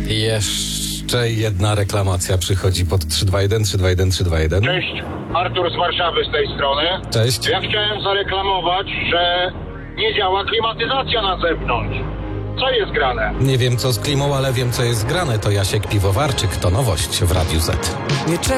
Jeszcze jedna reklamacja przychodzi pod 321 321 321. Cześć, Artur z Warszawy z tej strony. Cześć. Ja chciałem zareklamować, że nie działa klimatyzacja na zewnątrz. Co jest grane? Nie wiem co z klimą, ale wiem co jest grane. To Jasiek Piwowarczyk, to nowość w Radiu Z. Nie czekaj.